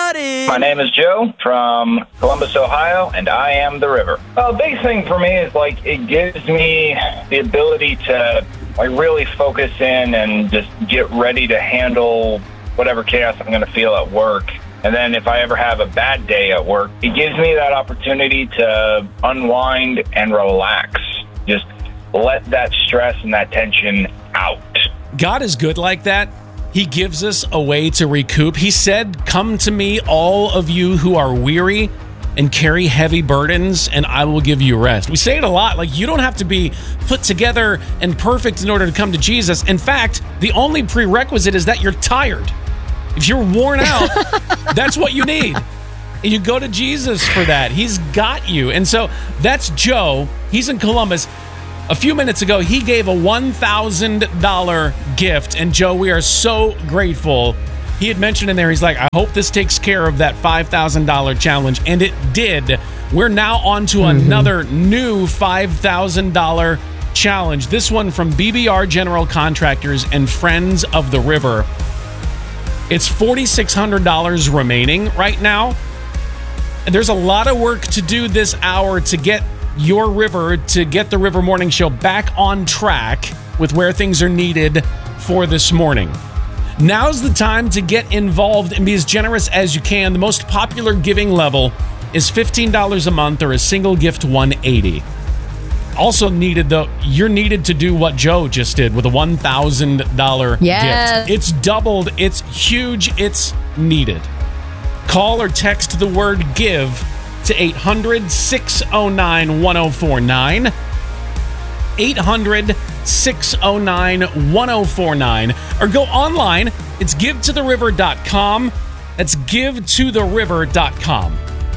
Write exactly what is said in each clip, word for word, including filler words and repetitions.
started. My name is Joe from Columbus, Ohio, and I am the river. Well, the big thing for me is like it gives me the ability to like really focus in and just get ready to handle whatever chaos I'm going to feel at work. And then if I ever have a bad day at work, it gives me that opportunity to unwind and relax. Just let that stress and that tension out. God is good like that. He gives us a way to recoup. He said, "Come to me, all of you who are weary and carry heavy burdens, and I will give you rest." We say it a lot. Like, you don't have to be put together and perfect in order to come to Jesus. In fact, the only prerequisite is that you're tired. If you're worn out, that's what you need. And you go to Jesus for that. He's got you. And so that's Joe. He's in Columbus. A few minutes ago, he gave a one thousand dollars gift. And Joe, we are so grateful. He had mentioned in there, he's like, I hope this takes care of that five thousand dollars challenge. And it did. We're now on to mm-hmm. another new five thousand dollars challenge. This one from B B R General Contractors and Friends of the River. It's four thousand six hundred dollars remaining right now. And there's a lot of work to do this hour to get your river, to get the River Morning Show back on track with where things are needed for this morning. Now's the time to get involved and be as generous as you can. The most popular giving level is fifteen dollars a month or a single gift one hundred eighty dollars. Also needed, though, you're needed to do what Joe just did with a one thousand dollars yes. gift. It's doubled. It's huge. It's needed. Call or text the word GIVE to eight hundred, six oh nine, one oh four nine. eight hundred, six oh nine, one oh four nine. Or go online. It's give to the river dot com. That's give to the river dot com.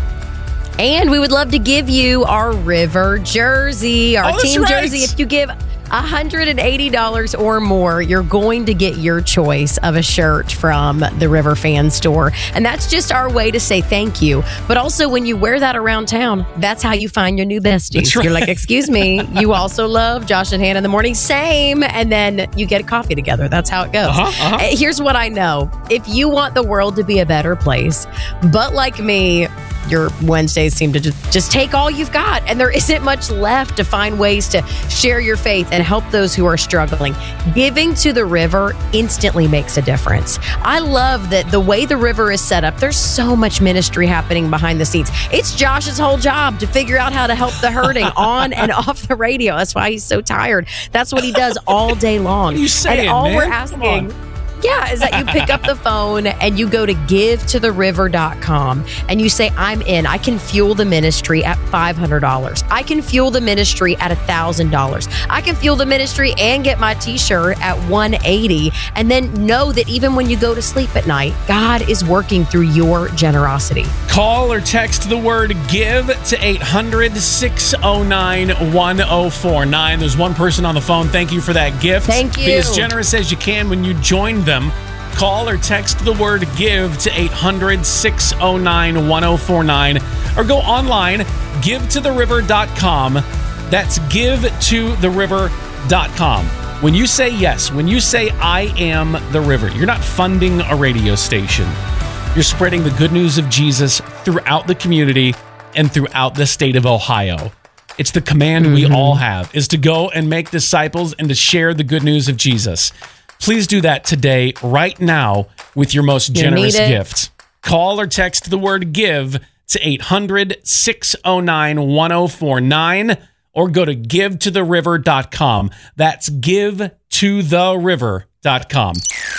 And we would love to give you our River jersey, our oh, team right. jersey. If you give one hundred eighty dollars or more, you're going to get your choice of a shirt from the River Fan Store. And that's just our way to say thank you. But also, when you wear that around town, that's how you find your new besties. Right. You're like, excuse me, you also love Josh and Hannah in the morning. Same. And then you get a coffee together. That's how it goes. Uh-huh, uh-huh. Here's what I know. If you want the world to be a better place, but like me, your Wednesdays seem to just, just take all you've got, and there isn't much left to find ways to share your faith and help those who are struggling. Giving to the River instantly makes a difference. I love that the way the River is set up, there's so much ministry happening behind the scenes. It's Josh's whole job to figure out how to help the hurting on and off the radio. That's why he's so tired. That's what he does all day long. You saying, and all man? we're asking... Yeah, is that you pick up the phone and you go to give to the river dot com and you say, I'm in. I can fuel the ministry at five hundred dollars. I can fuel the ministry at one thousand dollars. I can fuel the ministry and get my t-shirt at one hundred eighty dollars. And then know that even when you go to sleep at night, God is working through your generosity. Call or text the word GIVE to eight hundred, six oh nine, one oh four nine. There's one person on the phone. Thank you for that gift. Thank you. Be as generous as you can when you join them. Call or text the word GIVE to eight hundred, six oh nine, one oh four nine. Or go online, give to the river dot com. That's give to the river dot com. When you say yes, when you say I am the river, you're not funding a radio station. You're spreading the good news of Jesus throughout the community and throughout the state of Ohio. It's the command mm-hmm. we all have, is to go and make disciples and to share the good news of Jesus. Please do that today, right now, with your most generous gift. Call or text the word GIVE to eight hundred, six oh nine, one oh four nine or go to give to the river dot com. That's give to the river dot com.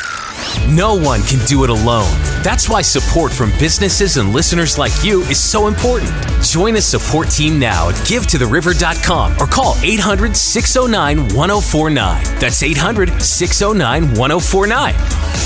No one can do it alone. That's why support from businesses and listeners like you is so important. Join the support team now at give to the river dot com or call eight hundred, six oh nine, one oh four nine. That's eight hundred, six oh nine, one oh four nine.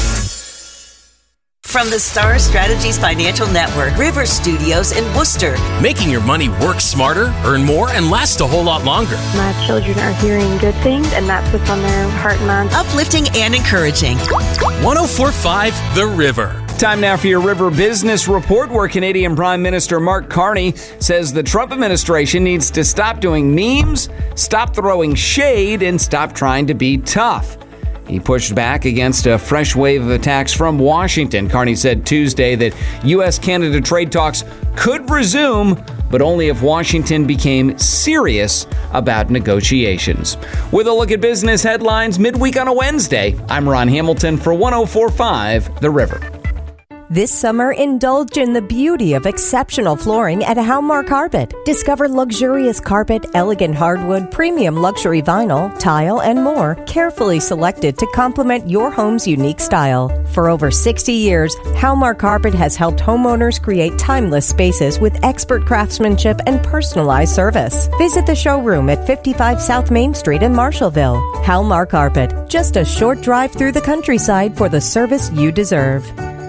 From the Star Strategies Financial Network, River Studios in Worcester. Making your money work smarter, earn more, and last a whole lot longer. My children are hearing good things, and that's what's on their heart and mind. Uplifting and encouraging. one oh four point five The River. Time now for your River Business Report, where Canadian Prime Minister Mark Carney says the Trump administration needs to stop doing memes, stop throwing shade, and stop trying to be tough. He pushed back against a fresh wave of attacks from Washington. Carney said Tuesday that U S Canada trade talks could resume, but only if Washington became serious about negotiations. With a look at business headlines midweek on a Wednesday, I'm Ron Hamilton for one oh four point five The River. This summer, indulge in the beauty of exceptional flooring at Halmar Carpet. Discover luxurious carpet, elegant hardwood, premium luxury vinyl, tile, and more, carefully selected to complement your home's unique style. For over sixty years, Halmar Carpet has helped homeowners create timeless spaces with expert craftsmanship and personalized service. Visit the showroom at fifty-five South Main Street in Marshallville. Halmar Carpet, just a short drive through the countryside for the service you deserve.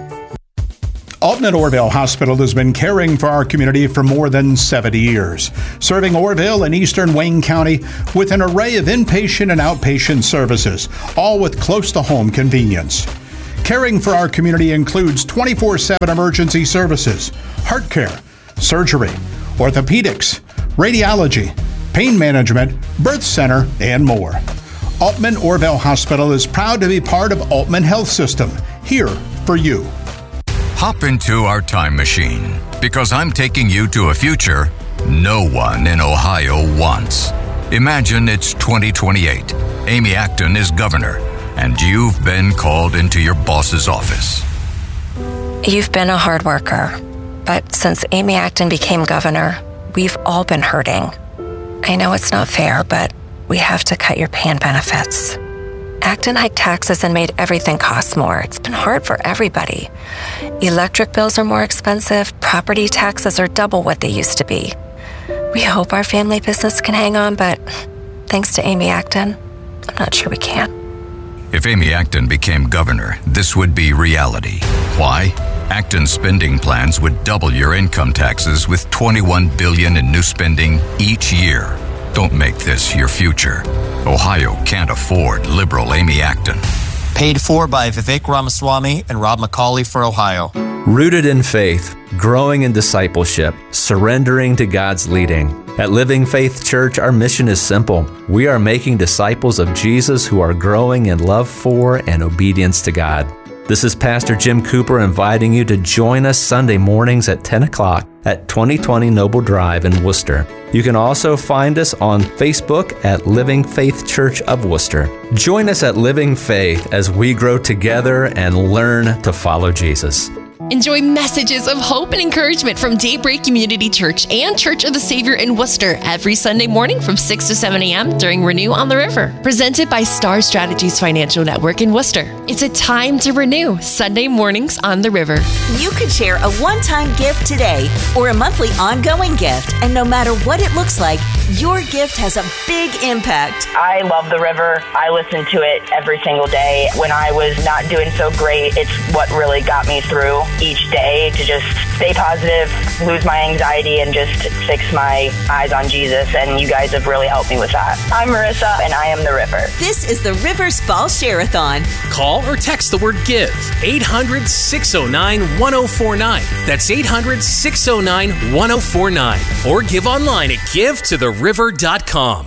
Altman Orville Hospital has been caring for our community for more than seventy years, serving Orville and eastern Wayne County with an array of inpatient and outpatient services, all with close-to-home convenience. Caring for our community includes twenty-four seven emergency services, heart care, surgery, orthopedics, radiology, pain management, birth center, and more. Altman Orville Hospital is proud to be part of Altman Health System, here for you. Hop into our time machine, because I'm taking you to a future no one in Ohio wants. Imagine it's twenty twenty-eight. Amy Acton is governor, and you've been called into your boss's office. You've been a hard worker, but since Amy Acton became governor, we've all been hurting. I know it's not fair, but we have to cut your PAN benefits. Acton hiked taxes and made everything cost more. It's been hard for everybody. Electric bills are more expensive. Property taxes are double what they used to be. We hope our family business can hang on, but thanks to Amy Acton, I'm not sure we can. If Amy Acton became governor, this would be reality. Why? Acton's spending plans would double your income taxes with twenty-one billion dollars in new spending each year. Don't make this your future. Ohio can't afford liberal Amy Acton. Paid for by Vivek Ramaswamy and Rob McCauley for Ohio. Rooted in faith, growing in discipleship, surrendering to God's leading. At Living Faith Church, our mission is simple. We are making disciples of Jesus who are growing in love for and obedience to God. This is Pastor Jim Cooper inviting you to join us Sunday mornings at ten o'clock at twenty twenty Noble Drive in Worcester. You can also find us on Facebook at Living Faith Church of Worcester. Join us at Living Faith as we grow together and learn to follow Jesus. Enjoy messages of hope and encouragement from Daybreak Community Church and Church of the Savior in Worcester every Sunday morning from six to seven a.m. during Renew on the River. Presented by Star Strategies Financial Network in Worcester. It's a time to renew, Sunday mornings on the River. You could share a one-time gift today or a monthly ongoing gift, and no matter what it looks like, your gift has a big impact. I love the River. I listen to it every single day. When I was not doing so great, it's what really got me through each day to just stay positive, lose my anxiety, and just fix my eyes on Jesus. And you guys have really helped me with that. I'm Marissa, and I am the River. This is the River's Fall Share-a-thon. Call or text the word GIVE, eight hundred, six oh nine, one oh four nine. That's eight hundred, six oh nine, one oh four nine. Or give online at give to the river dot com.